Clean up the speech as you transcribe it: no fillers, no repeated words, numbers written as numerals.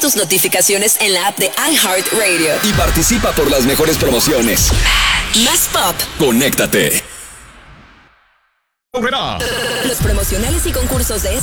tus notificaciones en la app de iHeartRadio. Y participa por las mejores promociones. Más pop. Conéctate. Los promocionales y concursos de